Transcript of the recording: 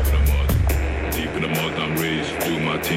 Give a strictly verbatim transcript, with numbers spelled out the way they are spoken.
Deep in the mud, I'm raised, do my thing.